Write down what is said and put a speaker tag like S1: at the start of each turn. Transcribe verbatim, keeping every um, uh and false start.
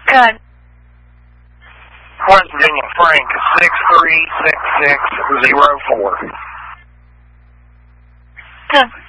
S1: Good.
S2: West Virginia, Frank, six three six six zero four.
S1: Good.